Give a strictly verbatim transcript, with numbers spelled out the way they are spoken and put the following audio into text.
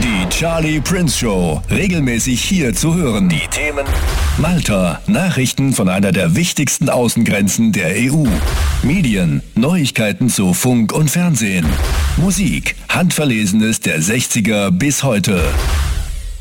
Die Charlie Prince Show, regelmäßig hier zu hören. Die Themen: Malta, Nachrichten von einer der wichtigsten Außengrenzen der E U. Medien, Neuigkeiten zu Funk und Fernsehen. Musik, Handverlesenes der sechziger bis heute.